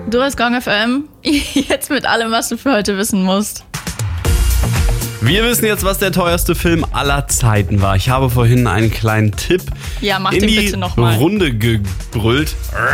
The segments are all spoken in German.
Du hast Gong FM. Jetzt mit allem, was du für heute wissen musst. Wir wissen jetzt, was der teuerste Film aller Zeiten war. Ich habe vorhin einen kleinen Tipp Mach in den die bitte noch mal. Runde gebrüllt.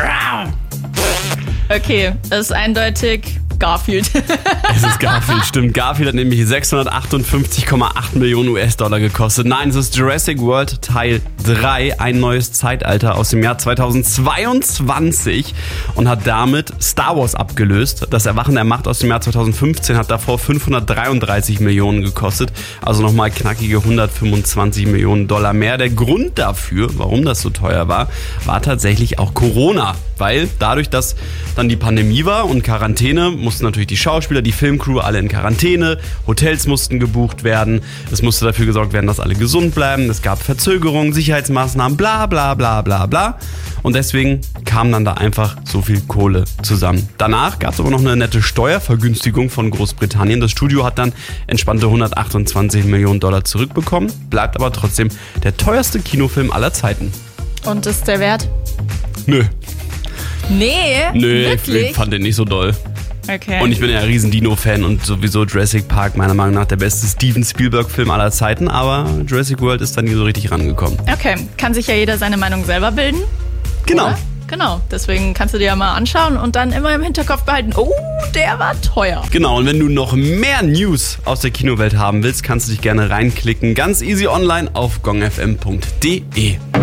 Okay, das ist eindeutig Garfield. Es ist Garfield, stimmt. Garfield hat nämlich 658,8 Millionen US-Dollar gekostet. Nein, es ist Jurassic World Teil 3, ein neues Zeitalter aus dem Jahr 2022 und hat damit Star Wars abgelöst. Das Erwachen der Macht aus dem Jahr 2015 hat davor 533 Millionen gekostet, also nochmal knackige 125 Millionen Dollar mehr. Der Grund dafür, warum das so teuer war, war tatsächlich auch Corona, weil dadurch, dass dann die Pandemie war und Quarantäne, mussten natürlich die Schauspieler, die Filmcrew alle in Quarantäne, Hotels mussten gebucht werden, es musste dafür gesorgt werden, dass alle gesund bleiben, es gab Verzögerungen, Sicherheitsmaßnahmen, bla bla bla bla bla und deswegen kam dann da einfach so viel Kohle zusammen. Danach gab es aber noch eine nette Steuervergünstigung von Großbritannien. Das Studio hat dann entspannte 128 Millionen Dollar zurückbekommen, bleibt aber trotzdem der teuerste Kinofilm aller Zeiten. Und ist der wert? Nö, Wirklich? ich fand den nicht so doll. Okay. Und ich bin ja ein riesen Dino-Fan und sowieso Jurassic Park meiner Meinung nach der beste Steven Spielberg-Film aller Zeiten, aber Jurassic World ist dann nie so richtig rangekommen. Okay, kann sich ja jeder seine Meinung selber bilden. Genau. Oder? Genau, deswegen kannst du dir ja mal anschauen und dann immer im Hinterkopf behalten, oh, der war teuer. Genau, und wenn du noch mehr News aus der Kinowelt haben willst, kannst du dich gerne reinklicken. Ganz easy online auf gongfm.de.